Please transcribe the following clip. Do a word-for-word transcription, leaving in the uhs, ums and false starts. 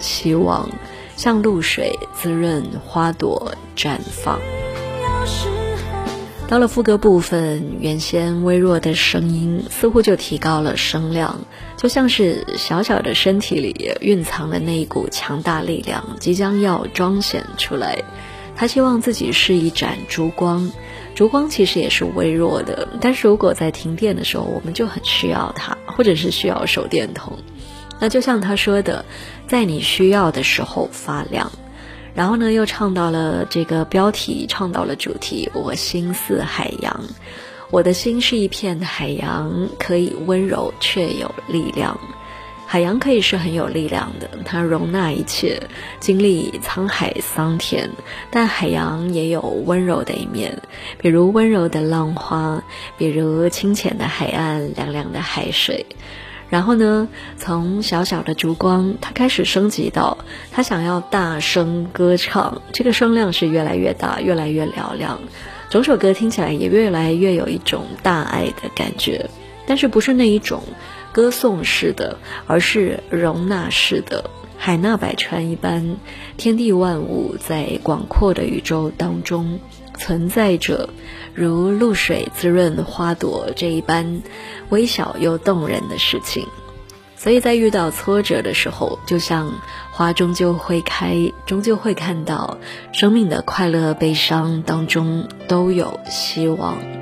希望，像露水滋润花朵绽放。到了副歌部分，原先微弱的声音似乎就提高了声量，就像是小小的身体里蕴藏的那一股强大力量即将要彰显出来。他希望自己是一盏烛光，烛光其实也是微弱的，但是如果在停电的时候，我们就很需要它，或者是需要手电筒。那就像他说的，在你需要的时候发亮。然后呢，又唱到了这个标题，唱到了主题，我心似海洋。我的心是一片海洋，可以温柔却有力量。海洋可以是很有力量的，它容纳一切，经历沧海桑田，但海洋也有温柔的一面，比如温柔的浪花，比如清浅的海岸，凉凉的海水。然后呢，从小小的烛光，他开始升级到他想要大声歌唱，这个声量是越来越大，越来越嘹亮，整首歌听起来也越来越有一种大爱的感觉，但是不是那一种歌颂式的，而是容纳式的，海纳百川一般，天地万物在广阔的宇宙当中存在着如露水滋润花朵这一般微小又动人的事情。所以在遇到挫折的时候，就像花终究会开，终究会看到生命的快乐悲伤当中都有希望。